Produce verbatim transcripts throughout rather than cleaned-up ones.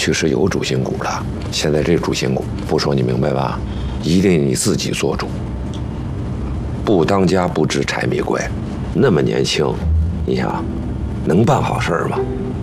去是有主心骨的，现在这主心骨不说你明白吧？一定你自己做主。不当家不知柴米贵，那么年轻，你想能办好事儿吗？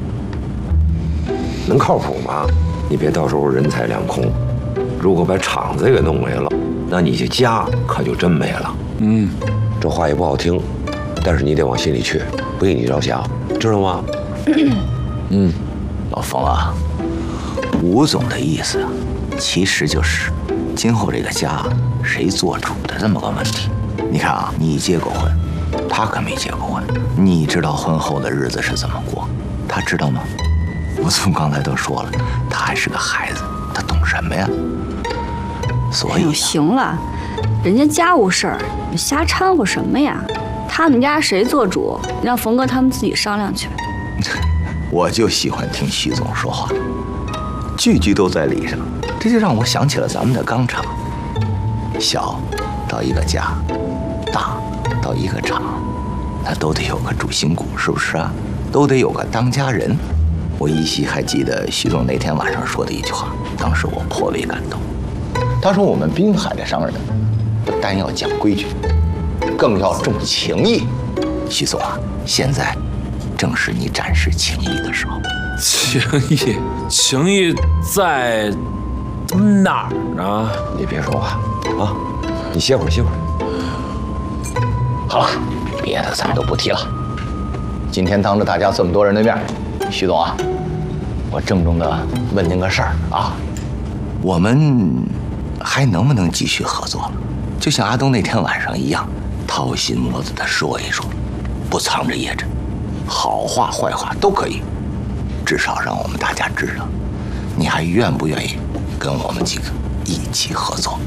能靠谱吗？你别到时候人财两空。如果把厂子给弄没了，那你这家可就真没了。 嗯， 这话也不好听，但是你得往心里去，为你着想，知道吗？ 嗯， 老冯啊，吴总的意思其实就是今后这个家谁做主的这么个问题。你看啊，你结过婚，他可没结过婚，你知道婚后的日子是怎么过，他知道吗？吴总刚才都说了，他还是个孩子，他懂什么呀？所以、啊哎呦，行了，人家家务事儿，你瞎掺和什么呀？他们家谁做主，让冯哥他们自己商量去。 我就喜欢听徐总说话，句句都在理上，这就让我想起了咱们的钢厂。小到一个家，大到一个厂，那都得有个主心骨，是不是啊？都得有个当家人。我依稀还记得徐总那天晚上说的一句话，当时我颇为感动。他说：“我们滨海的商人，不单要讲规矩，更要重情义。”徐总啊，现在正是你展示情义的时候。 情义，情义在哪儿呢？ 你别说话啊，你歇会儿，歇会儿。 好了，别的咱们都不提了。今天当着大家这么多人的面，徐总啊，我郑重的问您个事儿啊，我们还能不能继续合作了？就像阿东那天晚上一样，掏心窝子的说一说，不藏着掖着，好话坏话都可以，至少让我们大家知道，你还愿不愿意跟我们几个一起合作？